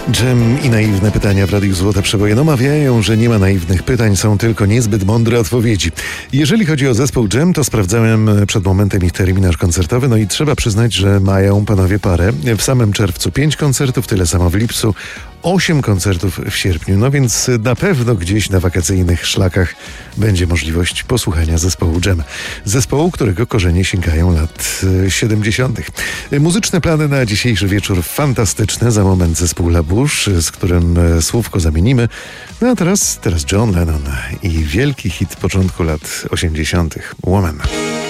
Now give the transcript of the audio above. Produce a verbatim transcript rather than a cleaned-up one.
Dżem i naiwne pytania w Radiu Złote Przeboje no mawiają, że nie ma naiwnych pytań, są tylko niezbyt mądre odpowiedzi. Jeżeli chodzi o zespół Dżem, to sprawdzałem przed momentem ich terminarz koncertowy, no i trzeba przyznać, że mają panowie parę. W samym czerwcu pięć koncertów, tyle samo w lipcu, osiem koncertów w sierpniu, no więc na pewno gdzieś na wakacyjnych szlakach będzie możliwość posłuchania zespołu Dżem. Zespołu, którego korzenie sięgają lat siedemdziesiątych. Muzyczne plany na dzisiejszy wieczór fantastyczne. Za moment zespół La Bouche, z którym słówko zamienimy. No a teraz, teraz John Lennon i wielki hit początku lat osiemdziesiątych. Woman.